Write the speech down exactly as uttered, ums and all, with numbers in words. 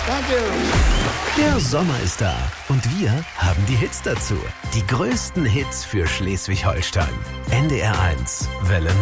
Danke. Der Sommer ist da und wir haben die Hits dazu. Die größten Hits für Schleswig-Holstein. N D R eins, Welle